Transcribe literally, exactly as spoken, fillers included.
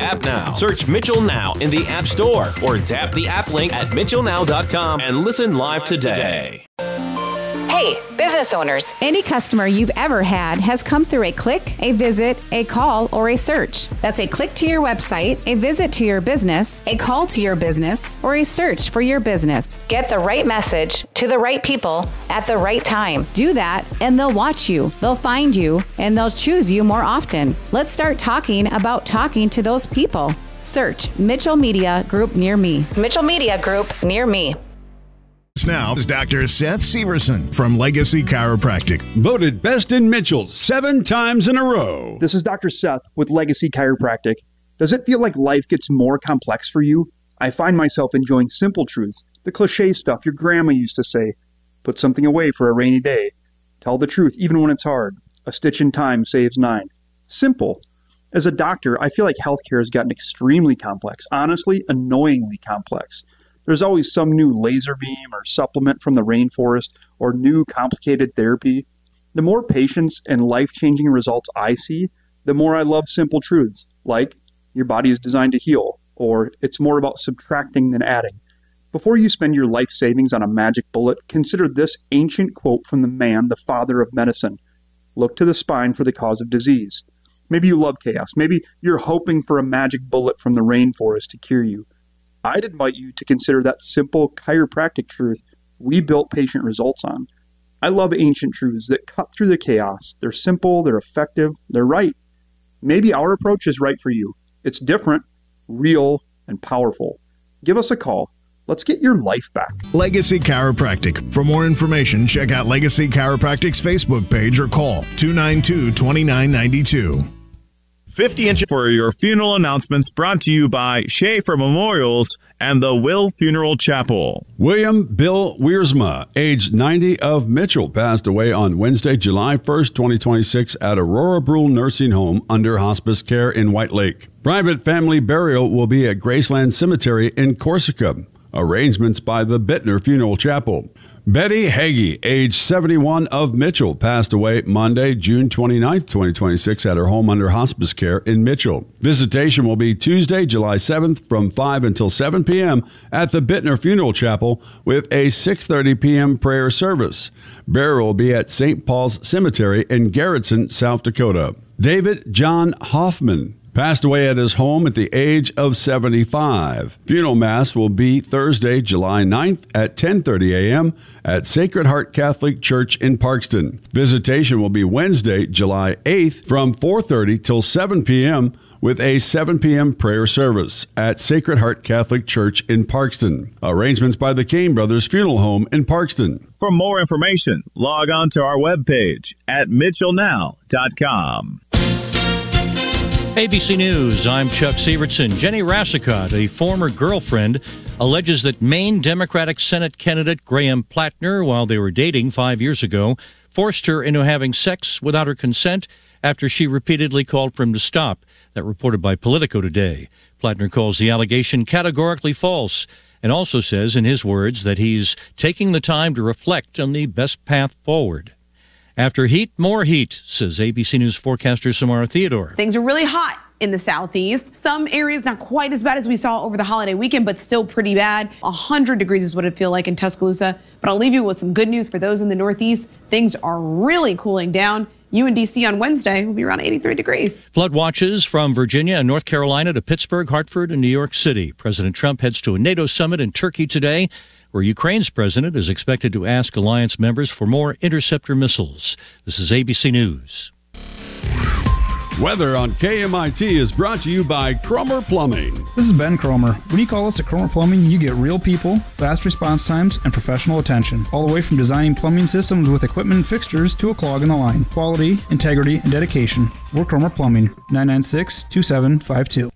app now. Search Mitchell Now in the App Store or tap the app link at mitchell now dot com and listen live today. Hey, business owners. Any customer you've ever had has come through a click, a visit, a call, or a search. That's a click to your website, a visit to your business, a call to your business, or a search for your business. Get the right message to the right people at the right time. Do that, and they'll watch you, they'll find you, and they'll choose you more often. Let's start talking about talking to those people. Search Mitchell Media Group near me. Mitchell Media Group near me. Now is Doctor Seth Severson from Legacy Chiropractic. Voted best in Mitchell seven times in a row. This is Doctor Seth with Legacy Chiropractic. Does it feel like life gets more complex for you? I find myself enjoying simple truths, the cliche stuff your grandma used to say. Put something away for a rainy day. Tell the truth even when it's hard. A stitch in time saves nine. Simple. As a doctor, I feel like healthcare has gotten extremely complex, honestly, annoyingly complex. There's always some new laser beam or supplement from the rainforest or new complicated therapy. The more patients and life-changing results I see, the more I love simple truths, like your body is designed to heal, or it's more about subtracting than adding. Before you spend your life savings on a magic bullet, consider this ancient quote from the man, the father of medicine. Look to the spine for the cause of disease. Maybe you love chaos. Maybe you're hoping for a magic bullet from the rainforest to cure you. I'd invite you to consider that simple chiropractic truth we built patient results on. I love ancient truths that cut through the chaos. They're simple, they're effective, they're right. Maybe our approach is right for you. It's different, real, and powerful. Give us a call. Let's get your life back. Legacy Chiropractic. For more information, check out Legacy Chiropractic's Facebook page or call two nine two, two nine nine two. fifty inches for your funeral announcements brought to you by Schaefer Memorials and the Will Funeral Chapel. William Bill Wiersma, age ninety, of Mitchell, passed away on Wednesday, July first, twenty twenty-six at Aurora Brule Nursing Home under hospice care in White Lake. Private family burial will be at Graceland Cemetery in Corsica. Arrangements by the Bittner Funeral Chapel. Betty Hagee, age seventy-one, of Mitchell, passed away Monday, June twenty-ninth, twenty twenty-six at her home under hospice care in Mitchell. Visitation will be Tuesday, July seventh from five until seven p.m. at the Bittner Funeral Chapel with a six thirty p.m. prayer service. Burial will be at Saint Paul's Cemetery in Garrettson, South Dakota. David John Hoffman passed away at his home at the age of seventy-five. Funeral Mass will be Thursday, July ninth at ten thirty a.m. at Sacred Heart Catholic Church in Parkston. Visitation will be Wednesday, July eighth from four thirty till seven p.m. with a seven p.m. prayer service at Sacred Heart Catholic Church in Parkston. Arrangements by the Kane Brothers Funeral Home in Parkston. For more information, log on to our webpage at mitchell now dot com. A B C News, I'm Chuck Severson. Jenny Rassicot, a former girlfriend, alleges that Maine Democratic Senate candidate Graham Plattner, while they were dating five years ago, forced her into having sex without her consent after she repeatedly called for him to stop. That reported by Politico today. Plattner calls the allegation categorically false and also says, in his words, that he's taking the time to reflect on the best path forward. After heat, more heat, says A B C News forecaster Samara Theodore. Things are really hot in the southeast. Some areas not quite as bad as we saw over the holiday weekend, but still pretty bad. one hundred degrees is what it feel like in Tuscaloosa. But I'll leave you with some good news for those in the northeast. Things are really cooling down. U N D C on Wednesday will be around eighty-three degrees. Flood watches from Virginia and North Carolina to Pittsburgh, Hartford, and New York City. President Trump heads to a NATO summit in Turkey today, where Ukraine's president is expected to ask alliance members for more interceptor missiles. This is A B C News. Weather on K M I T is brought to you by Cromer Plumbing. This is Ben Cromer. When you call us at Cromer Plumbing, you get real people, fast response times, and professional attention. All the way from designing plumbing systems with equipment and fixtures to a clog in the line. Quality, integrity, and dedication. We're Cromer Plumbing, nine nine six, two seven five two.